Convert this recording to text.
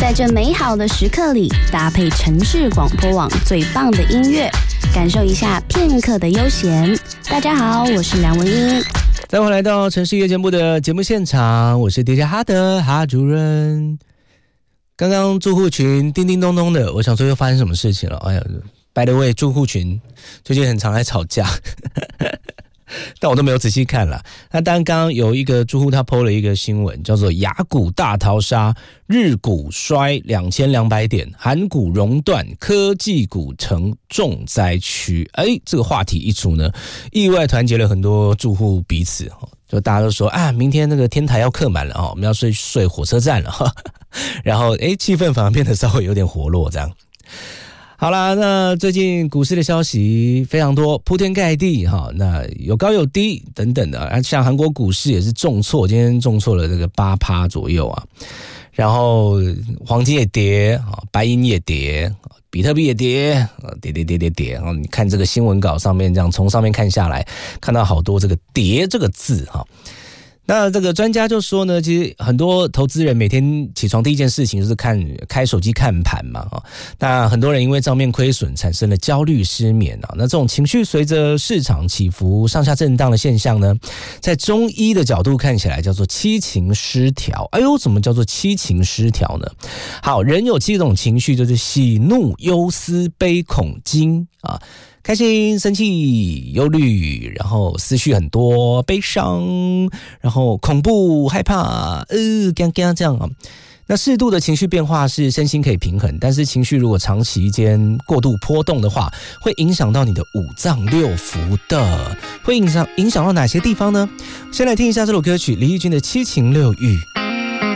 在这美好的时刻里，搭配城市广播网最棒的音乐，感受一下片刻的悠闲。大家好，我是梁文音。 再回来到城市夜间部的节目现场，我是 DJ 哈德哈主任。刚刚住户群叮叮咚咚的，我想说又发生什么事情了？哎呀 ，by the way， 住户群最近很常来吵架。但我都没有仔细看了。那当然，刚刚有一个住户他 po 了一个新闻，叫做雅股大逃杀，日股衰2200点，韩股熔断，科技股成重灾区。这个话题一出呢，意外团结了很多住户彼此，就大家都说啊，明天那个天台要客满了，我们要睡火车站了。然后气氛反而变得稍微有点活络这样。好啦，那最近股市的消息非常多，铺天盖地哈，那有高有低等等的，像韩国股市也是重挫，今天重挫了这个8%左右啊，然后黄金也跌，白银也跌，比特币也跌，跌，然后你看这个新闻稿上面这样从上面看下来，看到好多这个跌这个字哈。那这个专家就说呢，其实很多投资人每天起床第一件事情就是开手机看盘嘛，那很多人因为账面亏损产生了焦虑失眠啊，那这种情绪随着市场起伏上下震荡的现象呢，在中医的角度看起来叫做七情失调。什么叫做七情失调呢？好，人有7种情绪，就是喜怒忧思悲恐惊啊。开心、生气、忧虑，然后思绪很多，悲伤，然后恐怖、害怕，这样啊。那适度的情绪变化是身心可以平衡，但是情绪如果长期间过度波动的话，会影响到你的五脏六腑的。会影响到哪些地方呢？先来听一下这首歌曲，李翊君的《七情六欲》。